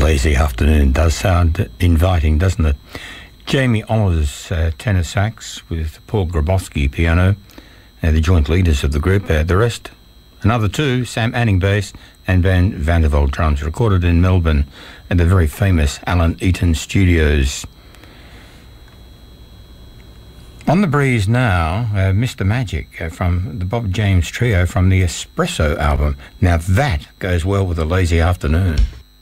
Lazy Afternoon does sound inviting, doesn't it? Jamie Oliver's tenor sax with Paul Grabowski piano, the joint leaders of the group. The rest, another two, Sam Anning bass and Van Vandervelde drums, recorded in Melbourne at the very famous Alan Eaton Studios. On the breeze now, Mr. Magic from the Bob James Trio from the Espresso album. Now that goes well with a lazy afternoon.